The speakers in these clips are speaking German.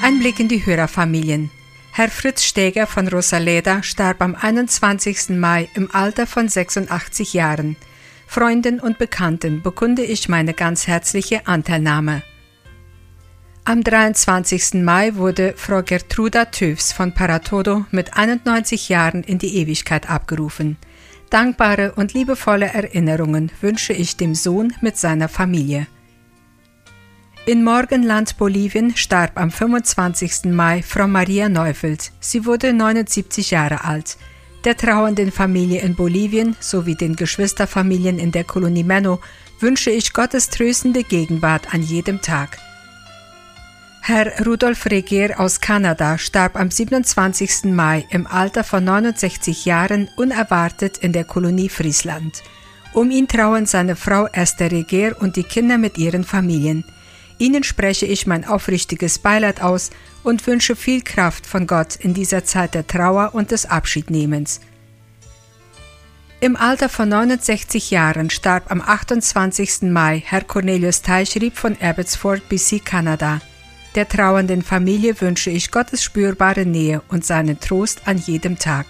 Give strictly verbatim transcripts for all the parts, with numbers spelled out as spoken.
Ein Blick in die Hörerfamilien. Herr Fritz Steger von Rosaleda starb am einundzwanzigsten Mai im Alter von sechsundachtzig Jahren. Freunden und Bekannten bekunde ich meine ganz herzliche Anteilnahme. Am dreiundzwanzigsten Mai wurde Frau Gertruda Tövs von Paratodo mit einundneunzig Jahren in die Ewigkeit abgerufen. Dankbare und liebevolle Erinnerungen wünsche ich dem Sohn mit seiner Familie. In Morgenland, Bolivien, starb am fünfundzwanzigsten Mai Frau Maria Neufeld. Sie wurde neunundsiebzig Jahre alt. Der trauernden Familie in Bolivien sowie den Geschwisterfamilien in der Kolonie Menno wünsche ich Gottes tröstende Gegenwart an jedem Tag. Herr Rudolf Regier aus Kanada starb am siebenundzwanzigsten Mai im Alter von neunundsechzig Jahren unerwartet in der Kolonie Friesland. Um ihn trauern seine Frau Esther Regier und die Kinder mit ihren Familien. Ihnen spreche ich mein aufrichtiges Beileid aus und wünsche viel Kraft von Gott in dieser Zeit der Trauer und des Abschiednehmens. Im Alter von neunundsechzig Jahren starb am achtundzwanzigsten Mai Herr Cornelius Teichrieb von Abbotsford, B C, Kanada. Der trauernden Familie wünsche ich Gottes spürbare Nähe und seinen Trost an jedem Tag.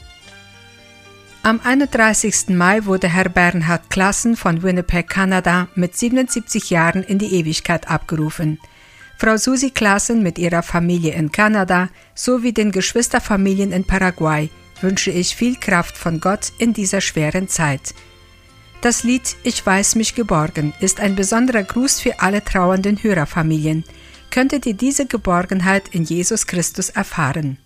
Am einunddreißigsten Mai wurde Herr Bernhard Klassen von Winnipeg, Kanada, mit siebenundsiebzig Jahren in die Ewigkeit abgerufen. Frau Susi Klassen mit ihrer Familie in Kanada sowie den Geschwisterfamilien in Paraguay wünsche ich viel Kraft von Gott in dieser schweren Zeit. Das Lied »Ich weiß mich geborgen« ist ein besonderer Gruß für alle trauernden Hörerfamilien. Könntet ihr diese Geborgenheit in Jesus Christus erfahren.